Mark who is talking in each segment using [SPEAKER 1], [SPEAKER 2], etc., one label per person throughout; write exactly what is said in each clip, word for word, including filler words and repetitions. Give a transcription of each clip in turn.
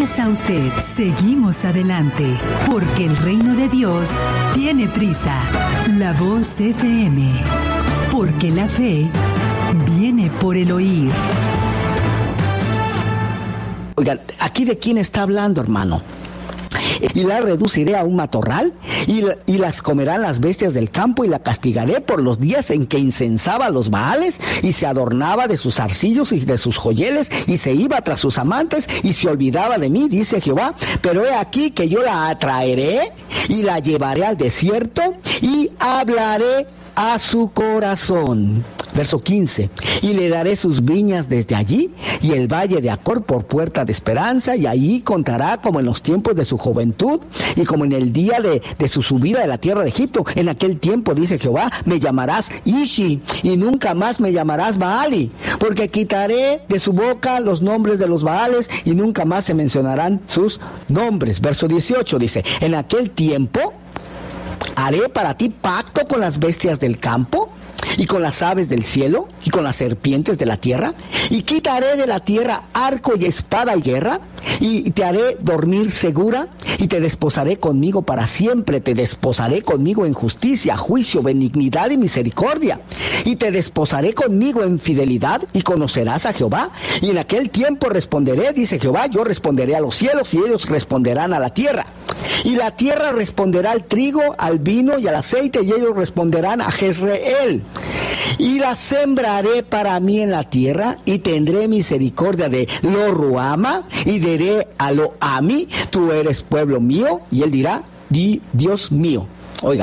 [SPEAKER 1] traemos a usted Seguimos Adelante, porque el reino de Dios tiene prisa. La Voz F M, porque la fe viene por el oír.
[SPEAKER 2] Oigan, ¿aquí de quién está hablando, hermano? Y la reduciré a un matorral, y, y las comerán las bestias del campo, y la castigaré por los días en que incensaba a los Baales, y se adornaba de sus arcillos y de sus joyeles, y se iba tras sus amantes, y se olvidaba de mí, dice Jehová. Pero he aquí que yo la atraeré, y la llevaré al desierto, y hablaré a su corazón. Verso quince, y le daré sus viñas desde allí, y el valle de Acor por puerta de esperanza, y allí contará como en los tiempos de su juventud, y como en el día de, de su subida de la tierra de Egipto. En aquel tiempo, dice Jehová, me llamarás Ishi, y nunca más me llamarás Baali, porque quitaré de su boca los nombres de los Baales, y nunca más se mencionarán sus nombres. Verso dieciocho dice, en aquel tiempo haré para ti pacto con las bestias del campo, y con las aves del cielo, y con las serpientes de la tierra, y quitaré de la tierra arco y espada y guerra, y te haré dormir segura, y te desposaré conmigo para siempre, te desposaré conmigo en justicia, juicio, benignidad y misericordia, y te desposaré conmigo en fidelidad, y conocerás a Jehová. Y en aquel tiempo responderé, dice Jehová, yo responderé a los cielos, y ellos responderán a la tierra. Y la tierra responderá al trigo, al vino y al aceite, y ellos responderán a Jezreel. Y la sembraré para mí en la tierra, y tendré misericordia de Lo Ruama, y diré a Lo Ami, tú eres pueblo mío, y él dirá, di Dios mío. Oiga,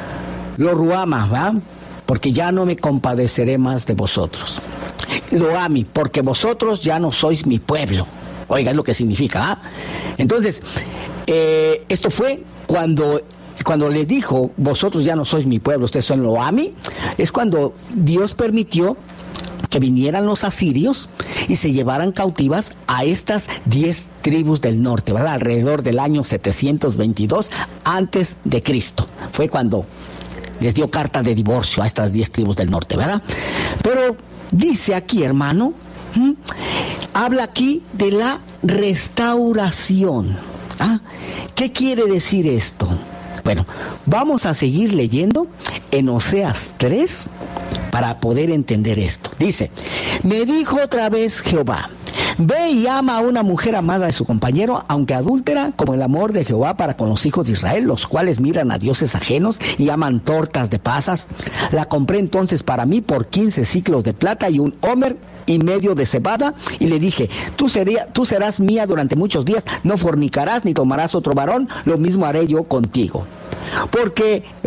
[SPEAKER 2] Lo Ruama, ¿va? Porque ya no me compadeceré más de vosotros. Lo Ami, porque vosotros ya no sois mi pueblo. Oiga, es lo que significa, ¿ah? Entonces, eh, esto fue cuando... Cuando le dijo, vosotros ya no sois mi pueblo, ustedes son Lo Ami, es cuando Dios permitió que vinieran los asirios y se llevaran cautivas a estas diez tribus del norte, ¿verdad? Alrededor del año setecientos veintidós antes de Cristo. Fue cuando les dio carta de divorcio a estas diez tribus del norte, ¿verdad? Pero dice aquí, hermano, ¿hmm? habla aquí de la restauración. ¿Ah? ¿Qué quiere decir esto? Bueno, vamos a seguir leyendo en Oseas tres para poder entender esto. Dice, me dijo otra vez Jehová, ve y ama a una mujer amada de su compañero, aunque adúltera, como el amor de Jehová para con los hijos de Israel, los cuales miran a dioses ajenos y aman tortas de pasas. La compré entonces para mí por quince siclos de plata y un homer y medio de cebada, y le dije, tú, sería, tú serás mía durante muchos días, no fornicarás ni tomarás otro varón, lo mismo haré yo contigo. Porque